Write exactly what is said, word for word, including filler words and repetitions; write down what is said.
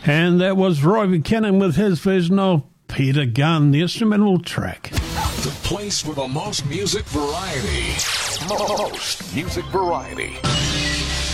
And that was Roy Buchanan with his version of Peter Gunn, the instrumental track. The place for the most music variety. Most music variety.